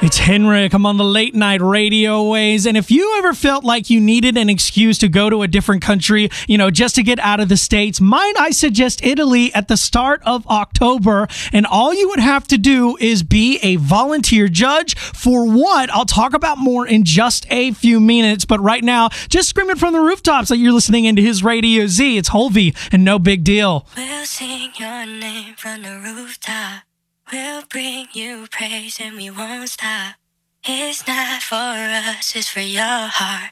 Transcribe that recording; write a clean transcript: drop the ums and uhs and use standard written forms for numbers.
It's Henrik. I'm on the late night radio waves. And if you ever felt like you needed an excuse to go to a different country, just to get out of the States, might I suggest Italy at the start of October. And all you would have to do is be a volunteer judge. For what? I'll talk about more in just a few minutes. But right now, just screaming from the rooftops that you're listening into his Radio Z. It's Holvey and No Big Deal. We'll sing your name from the rooftop. We'll bring you praise and we won't stop. It's not for us, it's for your heart.